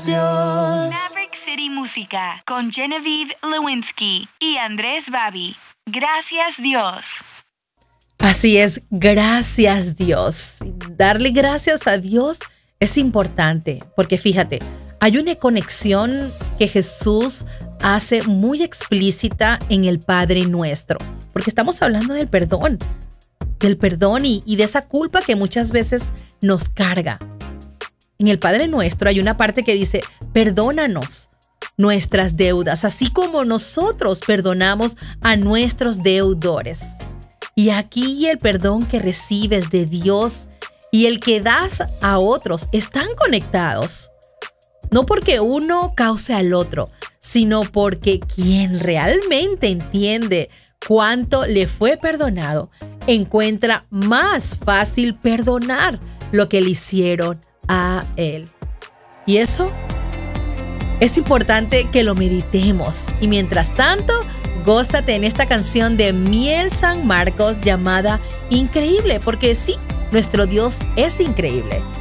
Dios. Maverick City Música con Genevieve Lewinsky y Andrés Babi. Gracias Dios. Así es, gracias Dios. Darle gracias a Dios es importante porque fíjate, hay una conexión que Jesús hace muy explícita en el Padre Nuestro, porque estamos hablando del perdón y de esa culpa que muchas veces nos carga. En el Padre Nuestro hay una parte que dice, perdónanos nuestras deudas, así como nosotros perdonamos a nuestros deudores. Y aquí el perdón que recibes de Dios y el que das a otros están conectados. No porque uno cause al otro, sino porque quien realmente entiende cuánto le fue perdonado, encuentra más fácil perdonar lo que le hicieron a él. Y eso es importante que lo meditemos. Y mientras tanto, gózate en esta canción de Miel San Marcos llamada Increíble, porque sí, nuestro Dios es increíble.